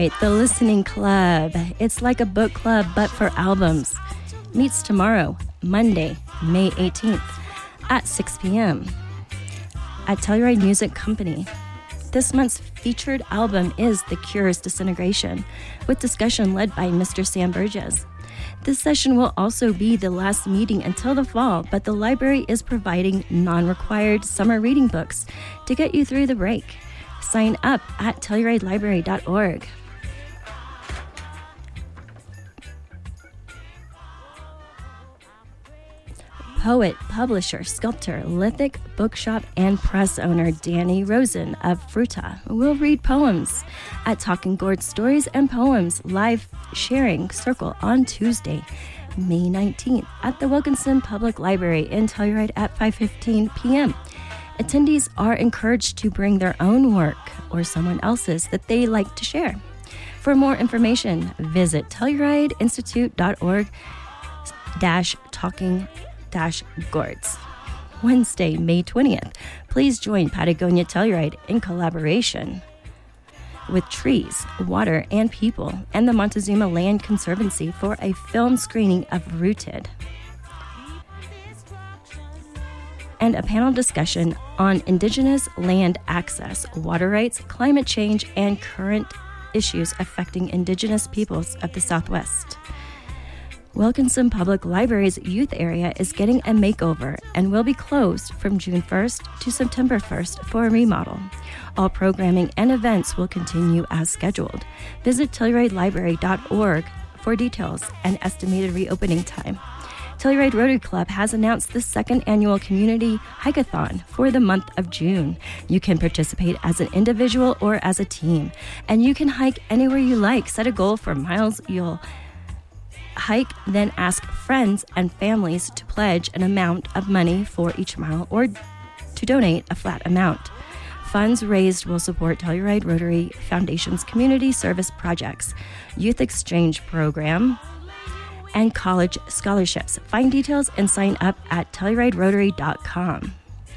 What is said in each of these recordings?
right, the Listening Club. It's like a book club, but for albums. Meets tomorrow, Monday, May 18th at 6 p.m. at Telluride Music Company. This month's featured album is The Cure's Disintegration, with discussion led by Mr. Sam Burgess. This session will also be the last meeting until the fall, but the library is providing non-required summer reading books to get you through the break. Sign up at TellurideLibrary.org. Poet, publisher, sculptor, lithic, bookshop, and press owner Danny Rosen of Fruta will read poems at Talking Gourd Stories and Poems live sharing circle on Tuesday, May 19th at the Wilkinson Public Library in Telluride at 5:15 p.m. Attendees are encouraged to bring their own work or someone else's that they like to share. For more information, visit TelluRide-Institute.org/talking-gourds. Wednesday, May 20th, please join Patagonia Telluride in collaboration with Trees, Water, and People and the Montezuma Land Conservancy for a film screening of Rooted and a panel discussion on Indigenous land access, water rights, climate change, and current issues affecting Indigenous peoples of the Southwest. Wilkinson Public Library's youth area is getting a makeover and will be closed from June 1st to September 1st for a remodel. All programming and events will continue as scheduled. Visit TellurideLibrary.org for details and estimated reopening time. Telluride Rotary Club has announced the second annual community hike-a-thon for the month of June. You can participate as an individual or as a team, and you can hike anywhere you like. Set a goal for miles you'll hike, then ask friends and families to pledge an amount of money for each mile or to donate a flat amount. Funds raised will support Telluride Rotary Foundation's community service projects, youth exchange program, and college scholarships. Find details and sign up at TellurideRotary.com.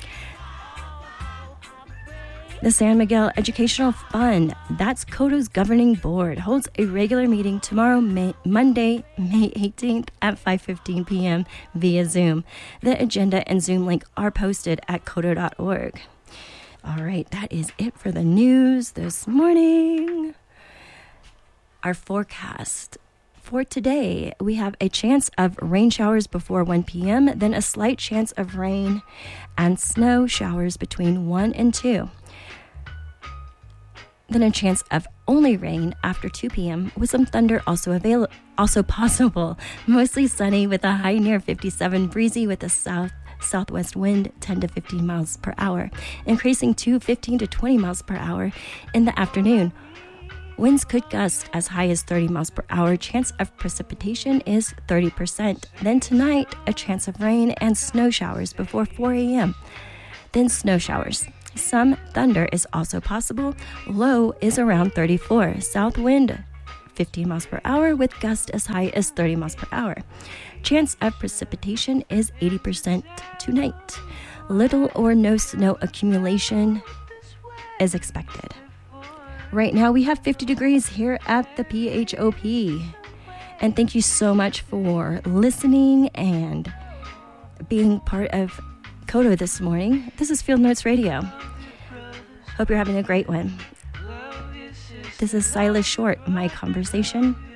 The San Miguel Educational Fund, that's COTO's governing board, holds a regular meeting tomorrow, Monday, May 18th at 5:15 p.m. via Zoom. The agenda and Zoom link are posted at COTO.org. All right, that is it for the news this morning. Our forecast for today, we have a chance of rain showers before 1 p.m., then a slight chance of rain and snow showers between 1 and 2. Then a chance of only rain after 2 p.m. with some thunder also possible. Mostly sunny with a high near 57, breezy with a southwest wind 10 to 15 miles per hour, increasing to 15 to 20 miles per hour in the afternoon. Winds could gust as high as 30 miles per hour. Chance of precipitation is 30%. Then tonight, a chance of rain and snow showers before 4 a.m. Then snow showers. Some thunder is also possible. Low is around 34. South wind 15 miles per hour with gusts as high as 30 miles per hour. Chance of precipitation is 80% tonight. Little or no snow accumulation is expected. Right now we have 50 degrees here at the PHOP. And thank you so much for listening and being part of COTO this morning. This is Field Notes Radio. Hope you're having a great one. This is Silas Short, My Conversation.